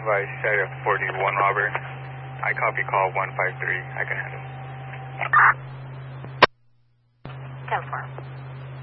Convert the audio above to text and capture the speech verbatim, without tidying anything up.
advise Area forty-one Robert. I copy call one five three. I can handle. ten four.